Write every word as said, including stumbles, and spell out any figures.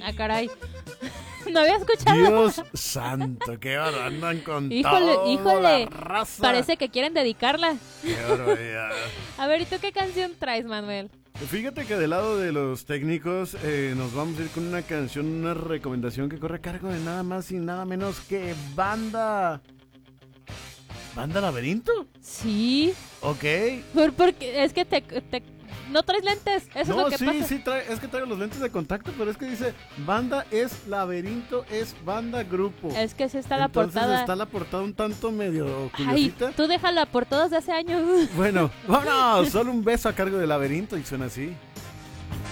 Ah, caray. No había escuchado. Dios santo, qué barbaridad, andan con Híjole, toda híjole. la raza. Parece que quieren dedicarla. Qué barbaridad. A ver, ¿y tú qué canción traes, Manuel? Fíjate que del lado de los técnicos eh, nos vamos a ir con una canción, una recomendación que corre a cargo de nada más y nada menos que Banda... ¿Banda Laberinto? Sí. Ok. Por, porque es que te, te... ¿No traes lentes? Eso No, es lo que sí, pasa. sí, trae, es que traigo los lentes de contacto, pero es que dice Banda es Laberinto, es Banda Grupo. Es que sí está la Entonces portada. está la portada un tanto medio Ay, curiosita. tú déjala por todas de hace años. Bueno, vámonos, solo un beso a cargo de Laberinto y suena así.